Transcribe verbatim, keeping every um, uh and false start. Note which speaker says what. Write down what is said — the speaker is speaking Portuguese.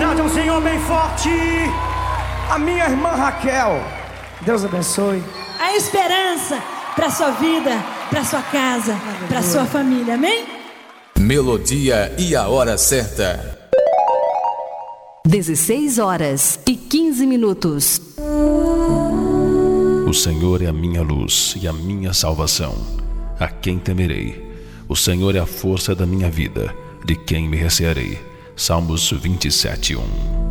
Speaker 1: cidade, um Senhor bem forte. A minha irmã Raquel, Deus abençoe.
Speaker 2: A esperança para sua vida, para sua casa, para sua família, amém?
Speaker 3: Melodia e a hora certa.
Speaker 4: dezesseis horas e quinze minutos.
Speaker 5: O Senhor é a minha luz e a minha salvação. A quem temerei? O Senhor é a força da minha vida. De quem me recearei? Salmos vinte e sete, um.